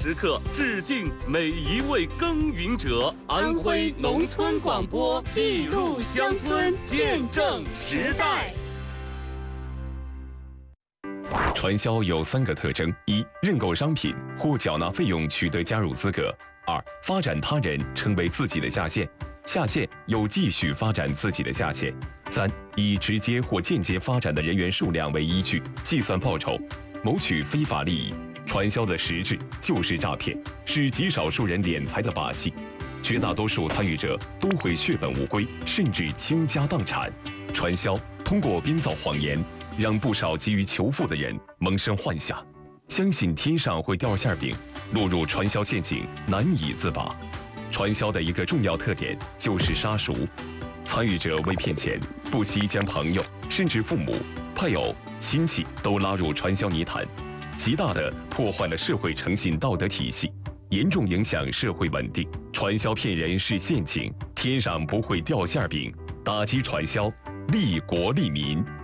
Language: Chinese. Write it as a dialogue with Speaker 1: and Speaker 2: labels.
Speaker 1: 时刻，致敬每一位耕耘者。安徽农村广播记录乡村，见证时代。
Speaker 2: 传销有3个特征：一、认购商品或缴纳费用取得加入资格；二、发展他人成为自己的下线，下线又继续发展自己的下线；三、以直接或间接发展的人员数量为依据计算报酬，谋取非法利益。传销的实质就是诈骗，是极少数人敛财的把戏，绝大多数参与者都会血本无归，甚至倾家荡产。传销通过编造谎言，让不少急于求富的人萌生幻想，相信天上会掉馅饼，落入传销陷阱难以自拔。传销的一个重要特点就是杀熟，参与者为骗钱，不惜将朋友甚至父母、配偶、亲戚都拉入传销泥潭，极大地破坏了社会诚信道德体系，严重影响社会稳定。传销骗人是陷阱，天上不会掉馅饼。打击传销，利国利民。